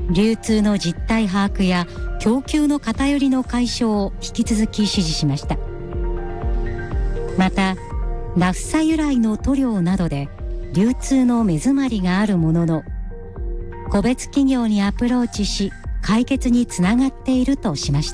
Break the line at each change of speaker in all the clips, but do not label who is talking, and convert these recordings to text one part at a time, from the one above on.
流通の実態把握や供給の偏りの解消を引き続き指示しました。また、ナフサ由来の塗料などで流通の目詰まりがあるものの、個別企業にアプローチし解決につながっているとしました。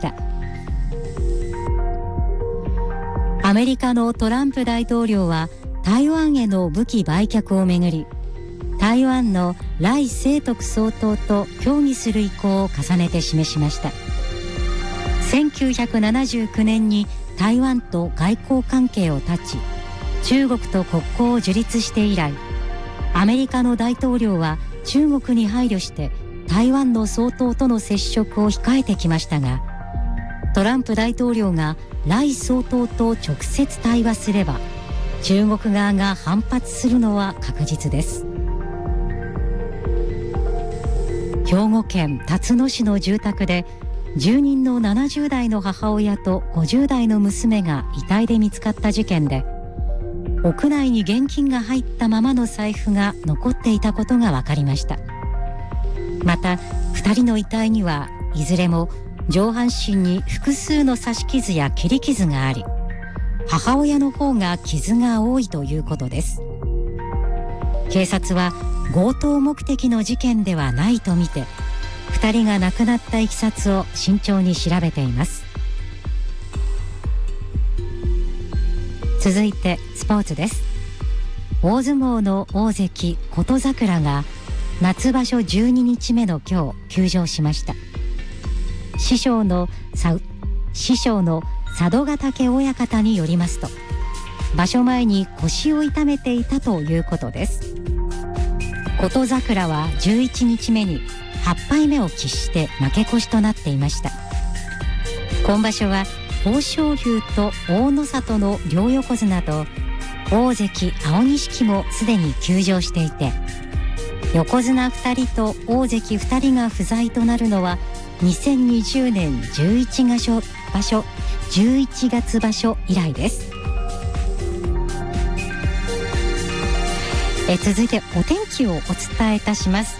アメリカのトランプ大統領は台湾への武器売却をめぐり、台湾の頼清徳総統と協議する意向を重ねて示しました。1979年に台湾と外交関係を断ち、中国と国交を樹立して以来、アメリカの大統領は中国に配慮して台湾の総統との接触を控えてきましたが、トランプ大統領が頼総統と直接対話すれば、中国側が反発するのは確実です。兵庫県辰野市の住宅で、住人の70代の母親と50代の娘が遺体で見つかった事件で、屋内に現金が入ったままの財布が残っていたことが分かりました。また、2人の遺体にはいずれも上半身に複数の刺し傷や切り傷があり、母親の方が傷が多いということです。警察は強盗目的の事件ではないとみて、2人が亡くなったいきさつを慎重に調べています。続いてスポーツです。大相撲の大関琴櫻が夏場所12日目の今日休場しました。師匠の佐渡ヶ嶽親方によりますと、場所前に腰を痛めていたということです。琴櫻は11日目に8敗目を喫して負け越しとなっていました。今場所は豊昇龍と大野里の両横綱と大関青錦もすでに休場していて、横綱2人と大関2人が不在となるのは2020年11月場所以来です。続いてお天気をお伝えいたします。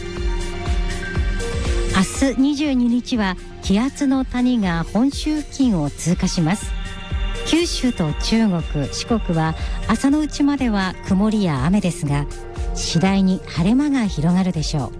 明日22日は気圧の谷が本州付近を通過します。九州と中国、四国は朝のうちまでは曇りや雨ですが、次第に晴れ間が広がるでしょ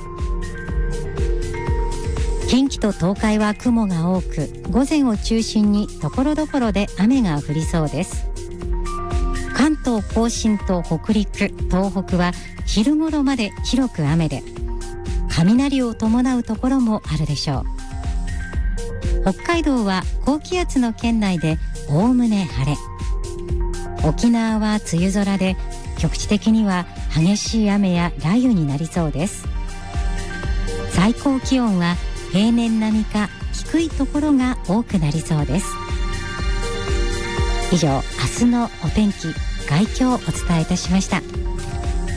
う。近畿と東海は雲が多く、午前を中心に所々で雨が降りそうです。関東甲信と北陸、東北は昼頃まで広く雨で、雷を伴うところもあるでしょう。北海道は高気圧の圏内でおおむね晴れ。沖縄は梅雨空で、局地的には激しい雨や雷雨になりそうです。最高気温は平年並みか低いところが多くなりそうです。以上、明日のお天気、概況をお伝えいたしました。